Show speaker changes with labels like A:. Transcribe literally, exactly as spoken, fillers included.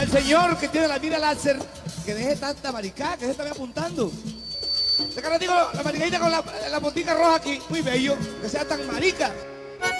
A: al señor que tiene la mira láser, que deje tanta maricada, que se está apuntando. De cara digo, la maricadita con la, la botica roja aquí, muy bello, que sea tan marica.